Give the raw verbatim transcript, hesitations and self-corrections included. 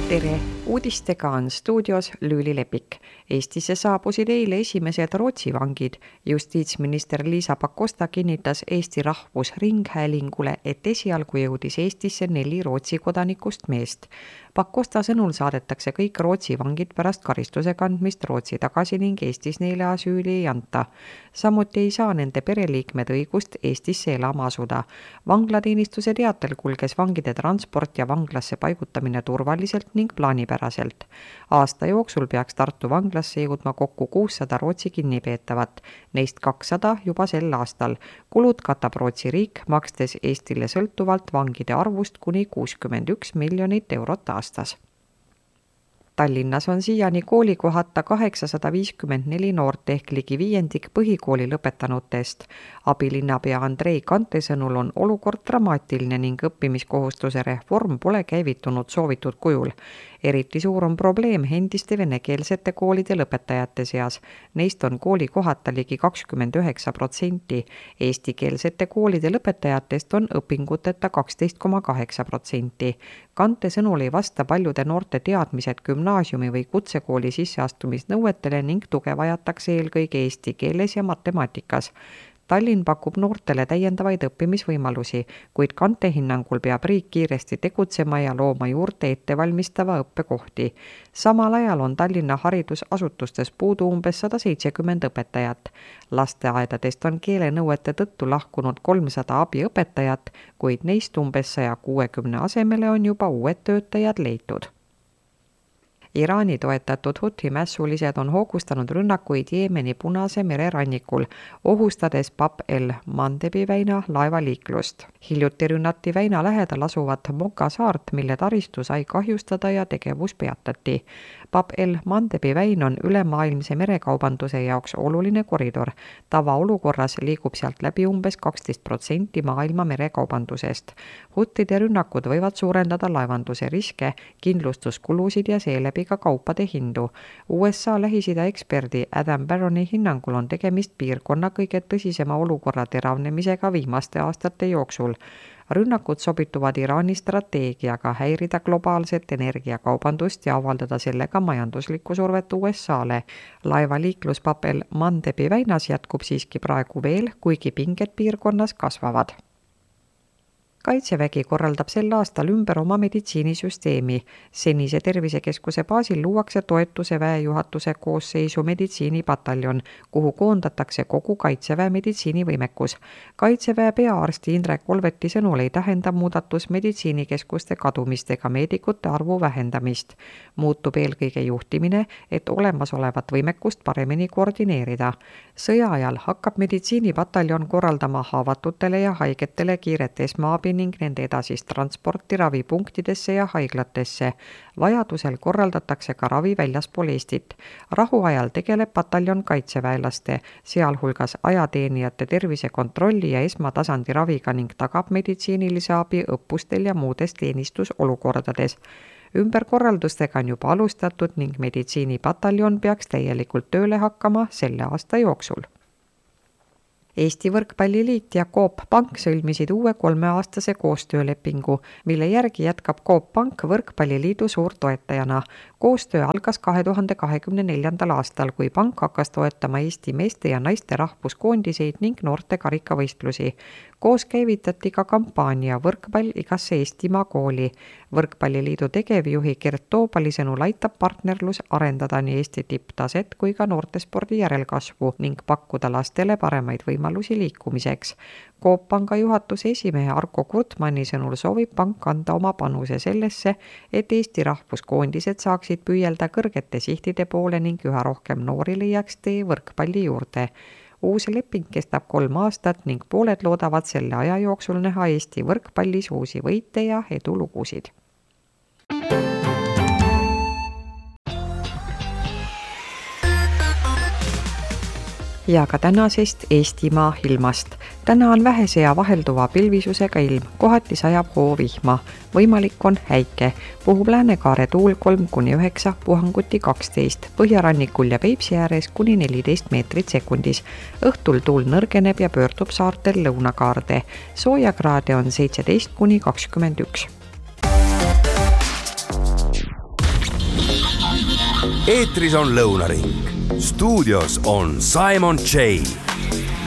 tere! Uudistega on stuudios Lüüli Lepik. Eestisse saabusid eile esimesed Rootsi vangid. Justiitsminister Liisa Pakosta kinnitas Eesti Rahvusringhäälingule, et esialgu jõudis Eestisse neli Rootsi kodanikust meest. Pakosta sõnul saadetakse kõik Rootsi vangid pärast karistuse kandmist Rootsi tagasi ning Eestis neile asüüli ei anta. Samuti ei saa nende pereliikmed õigust Eestisse elama asuda. Vanglateenistuse teatel kulges vangide transport ja vanglasse paigutamine turvaliselt ning plaanipäraselt. Aasta jooksul peaks Tartu vanglasse jõudma kokku kuussada Rootsi kinnipeetavat, neist kakssada juba sel aastal. Kulud katab Rootsi riik, makstes Eestile sõltuvalt vangide arvust kuni kuuskümmend üks miljonit eurot aastas. Tallinnas on siiani koolikohata kaheksasada viiskümmend neli noort ehk ligi viiendik põhikooli lõpetanutest. Abilinnapea Andrei Kante sõnul on olukord dramaatiline ning õppimiskohustuse reform pole käivitunud soovitud kujul. Eriti suur on probleem endiste venekeelsete koolide lõpetajate seas. Neist on koolikohata ligi kakskümmend üheksa protsenti. Eestikeelsete koolide lõpetajatest on õpinguteta kaksteist koma kaheksa protsenti. Kante sõnul ei vasta paljude noorte teadmised gümnaasiumi või kutsekooli sisseastumisnõuetele ning tuge vajatakse eelkõige eesti keeles ja matemaatikas. Tallinn pakub noortele täiendavaid õppimisvõimalusi, kuid Kante hinnangul peab riik kiiresti tegutsema ja looma juurde ettevalmistava õppekohti. Samal ajal on Tallinna haridusasutustes puudu umbes sada seitsekümmend õpetajat. Lasteaedadest on keelenõuete tõttu lahkunud kolmsada abiõpetajat, kuid neist umbes saja kuuekümne asemele on juba uued töötajad leitud. Iraani toetatud Huthi mässulised on hoogustanud rünnakuid Jeemeni Punase mere rannikul, ohustades Bab el-Mandebi väina laevaliiklust. Hiljuti rünnati väina lähedal asuvat Moka saart, mille taristu sai kahjustada ja tegevus peatati. Bab el-Mandebi väin on ülemaailmse merekaubanduse jaoks oluline koridor. Tavaolukorras liigub sealt läbi umbes kaksteist protsenti maailma merekaubandusest. Huttide rünnakud võivad suurendada laevanduse riske, kindlustuskulusid ja seeläbi ka kaupade hindu. U S A Lähis-Ida eksperdi Adam Barroni hinnangul on tegemist piirkonna kõige tõsisema olukorra teravnemisega viimaste aastate jooksul. Rünnakud sobituvad Iraani strateegiaga häirida globaalset energiakaubandust ja avaldada sellega majanduslikku survet U S A-le. Laevaliiklus Bab el-Mandebi väinas jätkub siiski praegu veel, kuigi pinged piirkonnas kasvavad. Kaitsevägi korraldab sel aastal ümber oma meditsiinisüsteemi. Senise tervisekeskuse baasil luuakse toetuse väejuhatuse koosseisu meditsiinipataljon, kuhu koondatakse kogu Kaitseväe meditsiinivõimekus. Kaitseväe peaarsti Indrek Olveti sõnul ei tähenda muudatus meditsiinikeskuste kadumist ega meedikute arvu vähendamist. Muutub eelkõige juhtimine, et olemasolevat võimekust paremini koordineerida. Sõja ajal hakkab meditsiinipataljon korraldama haavatutele ja haigetele kiiret esmaabi ning nende edasist transporti ravipunktidesse ja haiglatesse. Vajadusel korraldatakse ka ravi väljaspool Eestit. Rahuajal tegeleb pataljon kaitseväelaste, sealhulgas ajateenijate tervisekontrolli ja esmatasandi raviga ning tagab meditsiinilise abi õppustel ja muudes teenistusolukordades. Ümberkorraldustega on juba alustatud ning meditsiinipataljon peaks täielikult tööle hakkama selle aasta jooksul. Eesti Võrkpalliliit ja Coop Pank sõlmisid uue kolmeaastase koostöölepingu, mille järgi jätkab Coop Pank Võrkpalliliidu suurtoetajana. Koostöö algas kahe tuhande kahekümne neljandal aastal, kui pank hakkas toetama Eesti meeste ja naiste rahvuskoondiseid ning noorte karikavõistlusi. Koos käivitati ka kampaania Võrkpall igasse Eestimaa kooli. Võrkpalliliidu tegevjuhi Gert Toobali sõnul aitab partnerlus arendada nii Eesti tipptaset kui ka noortespordi järelkasvu ning pakkuda lastele paremaid võimalusi liikumiseks. Coop Panga juhatuse esimehe Arko Kurtmanni sõnul soovib pank anda oma panuse sellesse, et Eesti rahvuskoondised saaksid püüelda kõrgete sihtide poole ning üha rohkem noori leiaks tee võrkpalli juurde. Uus leping kestab kolm aastat ning pooled loodavad selle aja jooksul näha Eesti võrkpallis uusi võite ja edulugusid. Ja ka tänasest Eestimaa ilmast. Täna on vähese ja vahelduva pilvisusega ilm, kohati sajab hoovihma. Võimalik on häike. Puhub Läänekaare tuul kolm kuni üheksa, puhanguti kaksteist, põhjarannikul ja Peipsi ääres kuni neliteist meetrit sekundis. Õhtul tuul nõrgeneb ja pöördub saartel lõunakaarde. Soojakraade on seitseteist kuni kakskümmend üks. eetris on Lõunaring. Stuudios on Simon J.